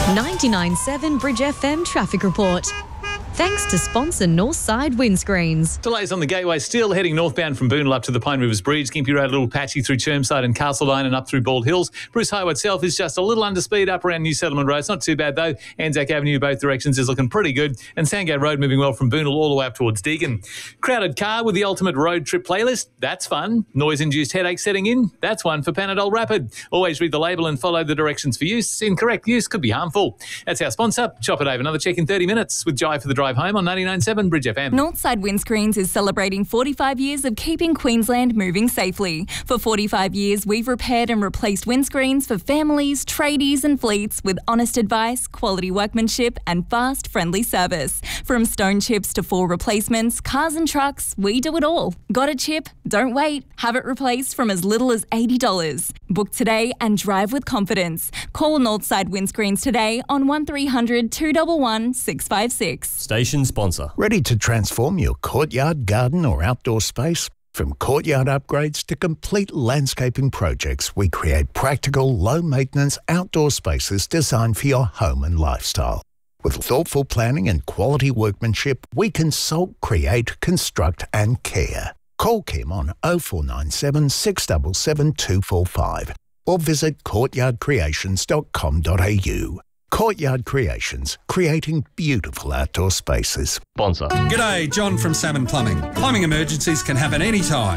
99.7 Bridge FM traffic report. Thanks to sponsor Northside Windscreens. Delays on the Gateway still heading northbound from Boonall up to the Pine Rivers Bridge. Gympie Road a little patchy through Chermside and Castledine and up through Bald Hills. Bruce Highway itself is just a little under speed up around New Settlement Road. It's not too bad though. Anzac Avenue both directions is looking pretty good. And Sandgate Road moving well from Boonall all the way up towards Deagon. Crowded car with the ultimate road trip playlist. That's fun. Noise-induced headache setting in. That's one for Panadol Rapid. Always read the label and follow the directions for use. Incorrect use could be harmful. That's our sponsor. Chop it over. Another check in 30 minutes with Jai for the drive home on 99.7 Bridge FM. Northside Windscreens is celebrating 45 years of keeping Queensland moving safely. For 45 years, we've repaired and replaced windscreens for families, tradies and fleets with honest advice, quality workmanship and fast, friendly service. From stone chips to full replacements, cars and trucks, we do it all. Got a chip? Don't wait. Have it replaced from as little as $80. Book today and drive with confidence. Call Northside Windscreens today on 1300 211 656. Station sponsor. Ready to transform your courtyard, garden or outdoor space? From courtyard upgrades to complete landscaping projects, we create practical, low-maintenance outdoor spaces designed for your home and lifestyle. With thoughtful planning and quality workmanship, we consult, create, construct and care. Call Kim on 0497 677 245 or visit courtyardcreations.com.au. Courtyard Creations, creating beautiful outdoor spaces. Sponsor. G'day, John from Salmon Plumbing. Plumbing emergencies can happen anytime.